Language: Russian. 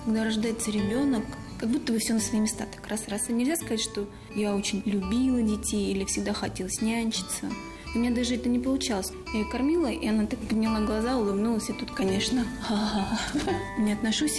когда рождается ребенок, как будто бы все на свои места так раз. И нельзя сказать, что я очень любила детей или всегда хотелось нянчиться. У меня даже это не получалось. Я ее кормила, и она так подняла глаза, улыбнулась, и тут, конечно, не отношусь